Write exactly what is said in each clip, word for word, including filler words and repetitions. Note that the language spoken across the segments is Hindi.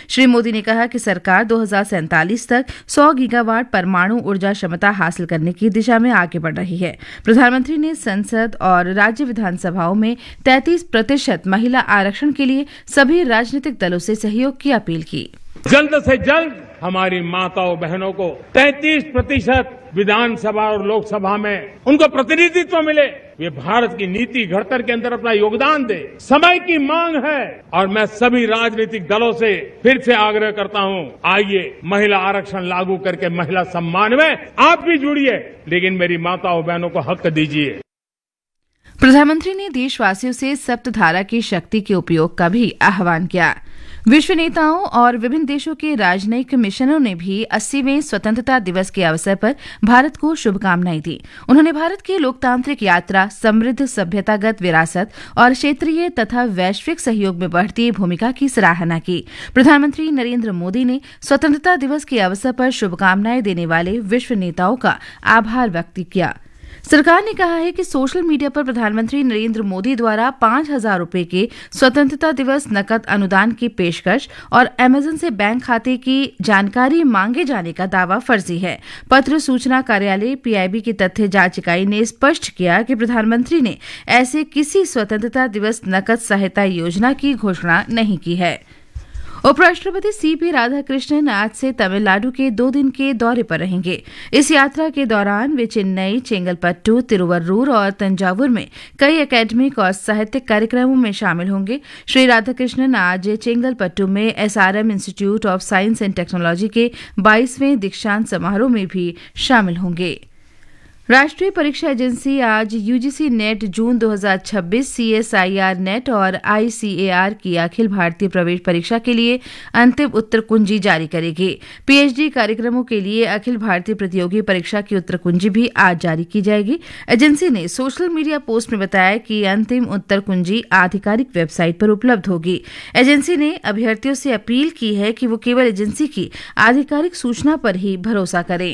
श्री मोदी ने कहा कि सरकार दो हज़ार सैंतालीस तक सौ गीगावाट परमाणु ऊर्जा क्षमता हासिल करने की दिशा में आगे बढ़ रही है। प्रधानमंत्री ने संसद और राज्य विधानसभाओं में तैंतीस प्रतिशत महिला आरक्षण के लिए सभी राजनीतिक दलों से सहयोग की अपील की। जल्द से जल्द हमारी माताओं बहनों को तैंतीस प्रतिशत विधानसभा और लोकसभा में उनको प्रतिनिधित्व मिले, वे भारत की नीति घड़तर के अंदर अपना योगदान दे। समय की मांग है और मैं सभी राजनीतिक दलों से फिर से आग्रह करता हूं, आइए महिला आरक्षण लागू करके महिला सम्मान में आप भी जुड़िए, लेकिन मेरी माताओं बहनों को हक दीजिए। प्रधानमंत्री ने देशवासियों से सप्तधारा की शक्ति के उपयोग का भी आह्वान किया। विश्व नेताओं और विभिन्न देशों के राजनयिक मिशनों ने भी अस्सीवें स्वतंत्रता दिवस के अवसर पर भारत को शुभकामनाएं दी। उन्होंने भारत की लोकतांत्रिक यात्रा, समृद्ध सभ्यतागत विरासत और क्षेत्रीय तथा वैश्विक सहयोग में बढ़ती भूमिका की सराहना की। प्रधानमंत्री नरेंद्र मोदी ने स्वतंत्रता दिवस के अवसर पर शुभकामनाएं देने वाले विश्व नेताओं का आभार व्यक्त किया। सरकार ने कहा है कि सोशल मीडिया पर प्रधानमंत्री नरेंद्र मोदी द्वारा पांच हजार रुपए के स्वतंत्रता दिवस नकद अनुदान की पेशकश और अमेजन से बैंक खाते की जानकारी मांगे जाने का दावा फर्जी है। पत्र सूचना कार्यालय पीआईबी की तथ्य जांच इकाई ने स्पष्ट किया कि प्रधानमंत्री ने ऐसे किसी स्वतंत्रता दिवस नकद सहायता योजना की घोषणा नहीं की है। उपराष्ट्रपति सीपी राधाकृष्णन आज से तमिलनाडु के दो दिन के दौरे पर रहेंगे। इस यात्रा के दौरान वे चेन्नई, चेंगलपट्टू, तिरुवरूर और तंजावुर में कई एकेडमिक और साहित्यिक कार्यक्रमों में शामिल होंगे। श्री राधाकृष्णन आज चेंगलपट्टू में SRM institute of science and technology के बाईसवें दीक्षांत समारोह में भी शामिल होंगे। राष्ट्रीय परीक्षा एजेंसी आज यूजीसी नेट जून दो हज़ार छब्बीस, सीएसआईआर नेट और आईसीएआर की अखिल भारतीय प्रवेश परीक्षा के लिए अंतिम उत्तर कुंजी जारी करेगी। पीएचडी कार्यक्रमों के लिए अखिल भारतीय प्रतियोगी परीक्षा की उत्तर कुंजी भी आज जारी की जाएगी। एजेंसी ने सोशल मीडिया पोस्ट में बताया कि अंतिम उत्तर कुंजी आधिकारिक वेबसाइट पर उपलब्ध होगी। एजेंसी ने अभ्यर्थियों से अपील की है कि वो केवल एजेंसी की आधिकारिक सूचना पर ही भरोसा करें।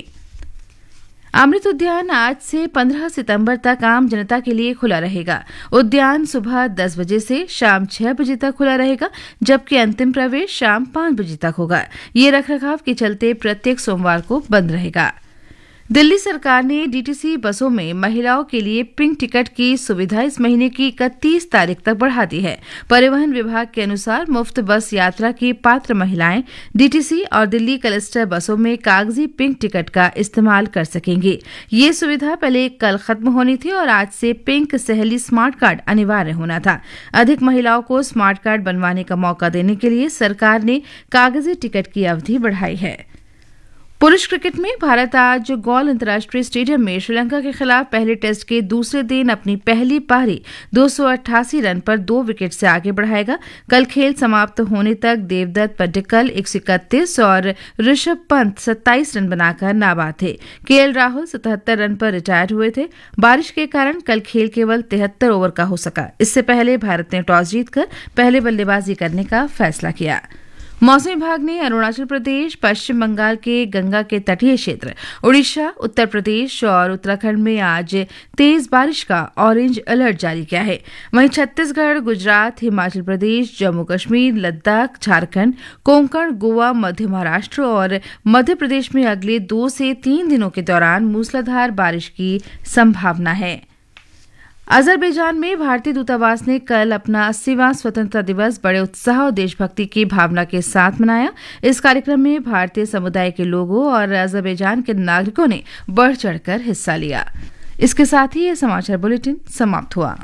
अमृत उद्यान आज से पंद्रह सितंबर तक आम जनता के लिए खुला रहेगा। उद्यान सुबह दस बजे से शाम छह बजे तक खुला रहेगा, जबकि अंतिम प्रवेश शाम पांच बजे तक होगा। ये रखरखाव के चलते प्रत्येक सोमवार को बंद रहेगा। दिल्ली सरकार ने डीटीसी बसों में महिलाओं के लिए पिंक टिकट की सुविधा इस महीने की इकतीस तारीख तक बढ़ा दी है। परिवहन विभाग के अनुसार मुफ्त बस यात्रा की पात्र महिलाएं डीटीसी और दिल्ली क्लस्टर बसों में कागजी पिंक टिकट का इस्तेमाल कर सकेंगी। ये सुविधा पहले कल खत्म होनी थी और आज से पिंक सहेली स्मार्ट कार्ड अनिवार्य होना था। अधिक महिलाओं को स्मार्ट कार्ड बनवाने का मौका देने के लिए सरकार ने कागजी टिकट की अवधि बढ़ाई है। पुरुष क्रिकेट में भारत आज गौल अंतर्राष्ट्रीय स्टेडियम में श्रीलंका के खिलाफ पहले टेस्ट के दूसरे दिन अपनी पहली पारी दो सौ अट्ठासी रन पर दो विकेट से आगे बढ़ाएगा। कल खेल समाप्त होने तक देवदत्त पड्डीकल एक सौ इकतीस और ऋषभ पंत सत्ताईस रन बनाकर नाबाद थे। केएल राहुल सतहत्तर रन पर रिटायर हुए थे। बारिश के कारण कल खेल केवल तिहत्तर ओवर का हो सका। इससे पहले भारत ने टॉस जीतकर पहले बल्लेबाजी करने का फैसला किया। मौसम विभाग ने अरुणाचल प्रदेश, पश्चिम बंगाल के गंगा के तटीय क्षेत्र, उड़ीसा, उत्तर प्रदेश और उत्तराखंड में आज तेज बारिश का ऑरेंज अलर्ट जारी किया है। वहीं छत्तीसगढ़, गुजरात, हिमाचल प्रदेश, जम्मू कश्मीर, लद्दाख, झारखंड, कोंकण, गोवा, मध्य महाराष्ट्र और मध्य प्रदेश में अगले दो से तीन दिनों के दौरान मूसलाधार बारिश की संभावना है। अजरबैजान में भारतीय दूतावास ने कल अपना अस्सीवां स्वतंत्रता दिवस बड़े उत्साह और देशभक्ति की भावना के साथ मनाया। इस कार्यक्रम में भारतीय समुदाय के लोगों और अजरबैजान के नागरिकों ने बढ़ चढ़कर हिस्सा लिया। इसके साथ ही ये समाचार बुलेटिन समाप्त हुआ।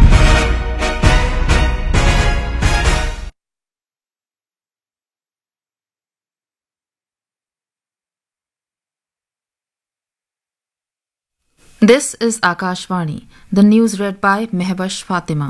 This is Akashvani, the news read by Mehbash Fatima.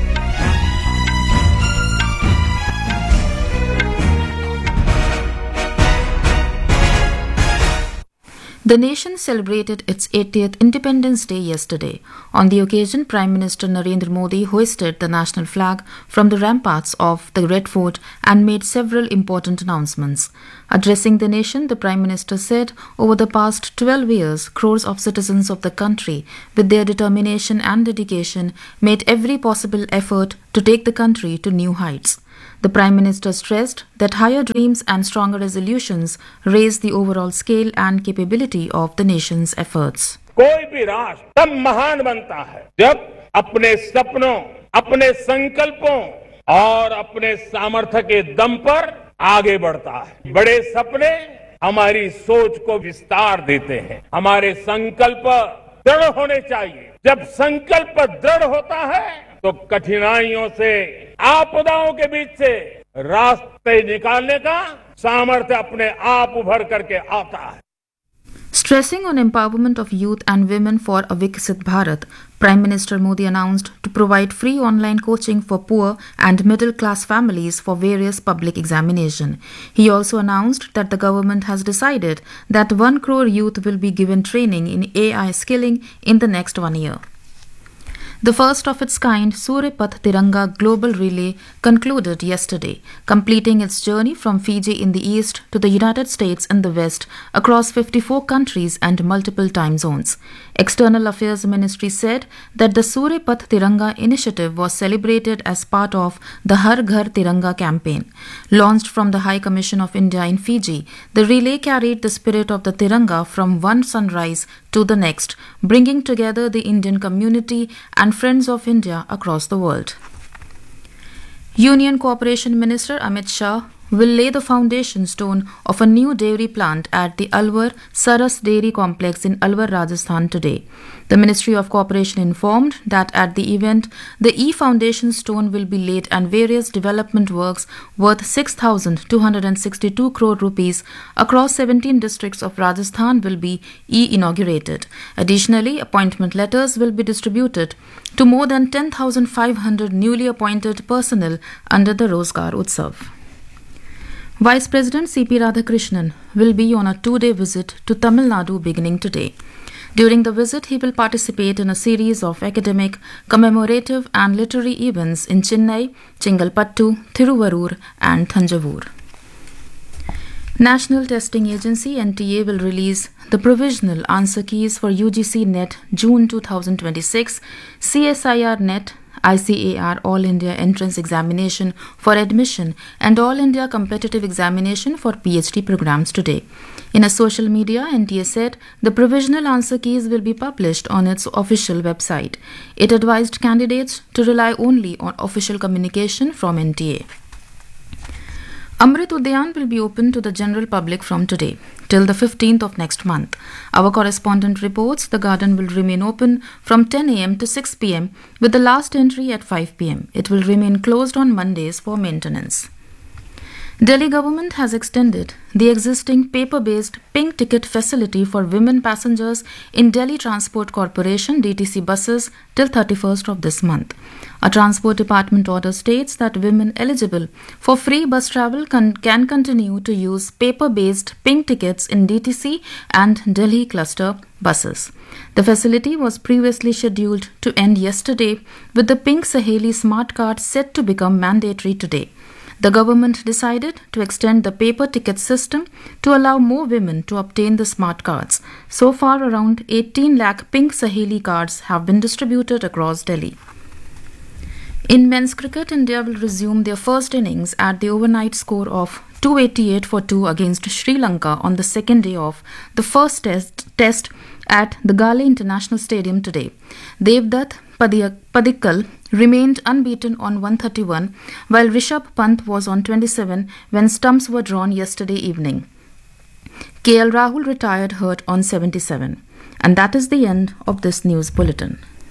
The nation celebrated its eightieth Independence Day yesterday. On the occasion, Prime Minister Narendra Modi hoisted the national flag from the ramparts of the Red Fort and made several important announcements. Addressing the nation, the Prime Minister said, over the past twelve years, crores of citizens of the country, with their determination and dedication, made every possible effort to take the country to new heights. The Prime Minister stressed that higher dreams and stronger resolutions raise the overall scale and capability of the nation's efforts. कोई भी राष्ट्र तब महान बनता है जब अपने सपनों, अपने संकल्पों और अपने सामर्थ्य के दम पर आगे बढ़ता है। बड़े सपने हमारी सोच को विस्तार देते हैं। हमारे संकल्प दृढ़ होने चाहिए। जब संकल्प दृढ़ होता है तो कठिनाइयों से, आपदाओं के बीच से रास्ते निकालने का सामर्थ्य अपने आप उभर करके आता है। Stressing on empowerment of youth and women for a Viksit Bharat, Prime Minister Modi announced to provide free online coaching for poor and middle-class families for various public examination. He also announced that the government has decided that one crore youth will be given training in A I skilling in the next one year. The first of its kind Surya Path Tiranga Global Relay concluded yesterday, completing its journey from Fiji in the east to the United States in the west across fifty-four countries and multiple time zones. External Affairs Ministry said that the Surya Path Tiranga initiative was celebrated as part of the Har Ghar Tiranga campaign. Launched from the High Commission of India in Fiji, the relay carried the spirit of the Tiranga from one sunrise to the next, bringing together the Indian community and friends of India across the world. Union Cooperation Minister Amit Shah will lay the foundation stone of a new dairy plant at the Alwar Saras Dairy Complex in Alwar, Rajasthan today. The Ministry of Cooperation informed that at the event, the e-foundation stone will be laid and various development works worth six thousand two hundred sixty-two crore rupees across seventeen districts of Rajasthan will be e-inaugurated. Additionally, appointment letters will be distributed to more than ten thousand five hundred newly appointed personnel under the Rozgar Utsav. Vice President C P Radhakrishnan will be on a two-day visit to Tamil Nadu beginning today. During the visit, he will participate in a series of academic, commemorative and literary events in Chennai, Chengalpattu, Thiruvarur and Thanjavur. National Testing Agency N T A will release the provisional answer keys for U G C NET June twenty twenty-six, C S I R NET, I C A R All India Entrance Examination for admission and All India Competitive Examination for P H D programs today. In a social media, N T A said the provisional answer keys will be published on its official website. It advised candidates to rely only on official communication from N T A. Amrit Udyan will be open to the general public from today till the fifteenth of next month. Our correspondent reports the garden will remain open from ten a m to six p m with the last entry at five p m. It will remain closed on Mondays for maintenance. Delhi government has extended the existing paper-based pink ticket facility for women passengers in Delhi Transport Corporation D T C buses till thirty-first of this month. A Transport Department order states that women eligible for free bus travel can, can continue to use paper-based pink tickets in D T C and Delhi cluster buses. The facility was previously scheduled to end yesterday, with the Pink Saheli smart card set to become mandatory today. The government decided to extend the paper ticket system to allow more women to obtain the smart cards. So far, around eighteen lakh Pink Saheli cards have been distributed across Delhi. In men's cricket, India will resume their first innings at the overnight score of two eighty-eight for two against Sri Lanka on the second day of the first test, test at the Gale International Stadium today. Devdutt Padikkal remained unbeaten on one thirty-one, while Rishabh Pant was on twenty-seven when stumps were drawn yesterday evening. K L Rahul retired hurt on seventy-seven. And that is the end of this news bulletin.